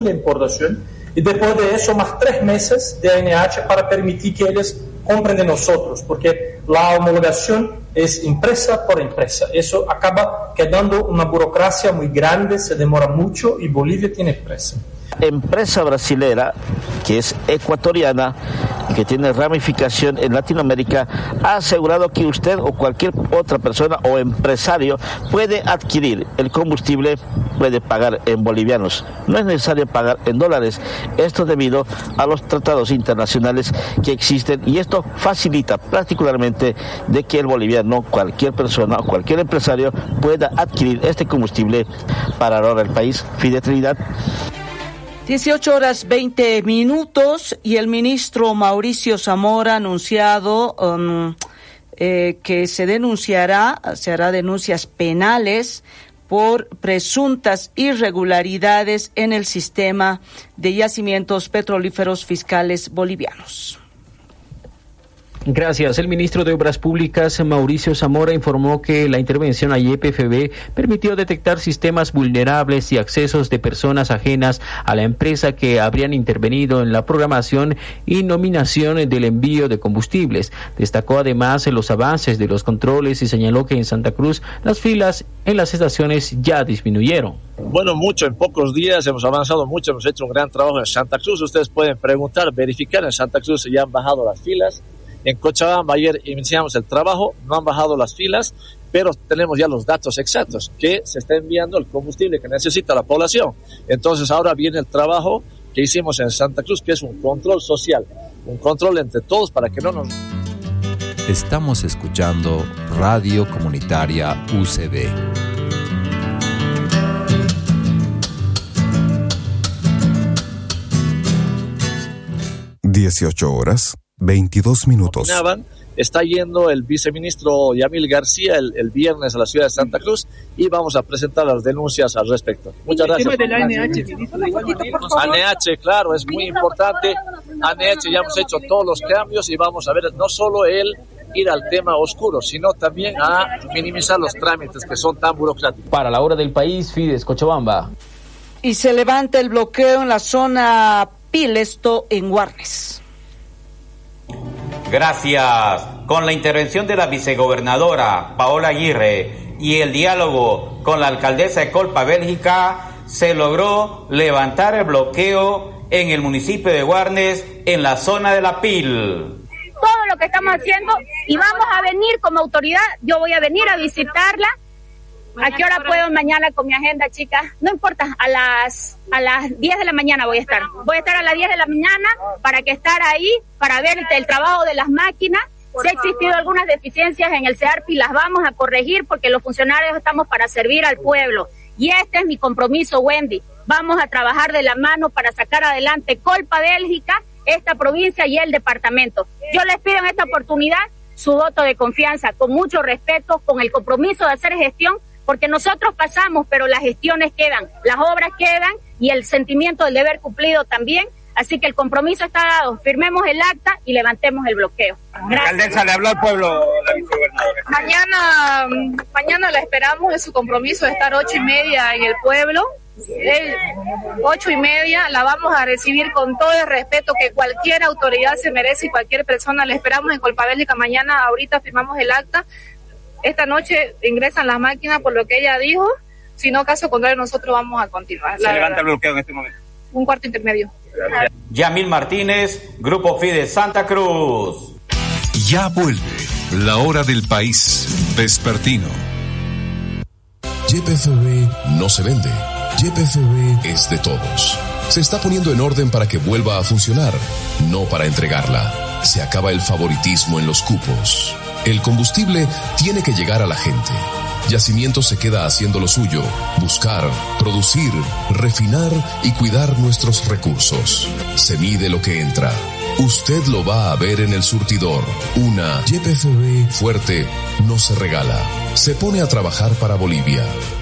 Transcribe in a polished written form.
de importación y después de eso más 3 meses de ANH para permitir que ellos compren de nosotros, porque la homologación es empresa por empresa. Eso acaba quedando una burocracia muy grande, se demora mucho y Bolivia tiene presa. Empresa brasilera, que es ecuatoriana, que tiene ramificación en Latinoamérica, ha asegurado que usted o cualquier otra persona o empresario puede adquirir el combustible, puede pagar en bolivianos. No es necesario pagar en dólares. Esto debido a los tratados internacionales que existen, y esto facilita particularmente de que el boliviano, cualquier persona o cualquier empresario pueda adquirir este combustible para ahorrar el país. Fide Trinidad. 18:20 y el ministro Mauricio Zamora ha anunciado que se hará denuncias penales por presuntas irregularidades en el sistema de yacimientos petrolíferos fiscales bolivianos. Gracias. El ministro de Obras Públicas, Mauricio Zamora, informó que la intervención a YPFB permitió detectar sistemas vulnerables y accesos de personas ajenas a la empresa que habrían intervenido en la programación y nominación del envío de combustibles. Destacó además los avances de los controles y señaló que en Santa Cruz las filas en las estaciones ya disminuyeron. Bueno, mucho, en pocos días hemos avanzado mucho, hemos hecho un gran trabajo en Santa Cruz. Ustedes pueden preguntar, verificar, en Santa Cruz ya han bajado las filas. En Cochabamba ayer iniciamos el trabajo, no han bajado las filas, pero tenemos ya los datos exactos, que se está enviando el combustible que necesita la población. Entonces ahora viene el trabajo que hicimos en Santa Cruz, que es un control social, un control entre todos para que no nos... Estamos escuchando Radio Comunitaria UCB. (18:22). Está yendo el viceministro Yamil García el viernes a la ciudad de Santa Cruz y vamos a presentar las denuncias al respecto. Muchas gracias. El tema del ANH, ministro. ANH, claro, es muy importante. ANH ya hemos hecho todos los cambios y vamos a ver no solo el ir al tema oscuro, sino también a minimizar los trámites que son tan burocráticos. Para la hora del país, Fides, Cochabamba. Y se levanta el bloqueo en la zona Pilesto, en Guarnes. Gracias. Con la intervención de la vicegobernadora Paola Aguirre y el diálogo con la alcaldesa de Colpa, Bélgica, se logró levantar el bloqueo en el municipio de Guarnes, en la zona de la PIL. Todo lo que estamos haciendo, y vamos a venir como autoridad, yo voy a venir a visitarla. ¿A qué hora puedo mañana con mi agenda, chicas? No importa, a las 10 de la mañana voy a estar. Voy a estar a las 10 de la mañana para que estar ahí, para ver el trabajo de las máquinas. Si ha existido algunas deficiencias en el CEARPI, las vamos a corregir porque los funcionarios estamos para servir al pueblo. Y este es mi compromiso, Wendy. Vamos a trabajar de la mano para sacar adelante Colpa, Bélgica, esta provincia y el departamento. Yo les pido en esta oportunidad su voto de confianza, con mucho respeto, con el compromiso de hacer gestión, porque nosotros pasamos, pero las gestiones quedan, las obras quedan y el sentimiento del deber cumplido también. Así que el compromiso está dado. Firmemos el acta y levantemos el bloqueo. Gracias. Alcaldesa, le habló al pueblo la vicegobernadora. Mañana la esperamos, es su compromiso de estar 8:30 en el pueblo. 8:30 la vamos a recibir con todo el respeto que cualquier autoridad se merece y cualquier persona. La esperamos en Colpa Bélgica mañana. Ahorita firmamos el acta. Esta noche ingresan las máquinas por lo que ella dijo. Si no, caso contrario, nosotros vamos a continuar. Se levanta el bloqueo en este momento. Un cuarto intermedio. Gracias. Yamil Martínez, Grupo Fides Santa Cruz. Ya vuelve la hora del país vespertino. YPFB no se vende. YPFB es de todos. Se está poniendo en orden para que vuelva a funcionar, no para entregarla. Se acaba el favoritismo en los cupos. El combustible tiene que llegar a la gente. Yacimiento se queda haciendo lo suyo: buscar, producir, refinar y cuidar nuestros recursos. Se mide lo que entra. Usted lo va a ver en el surtidor. Una YPFB fuerte no se regala. Se pone a trabajar para Bolivia.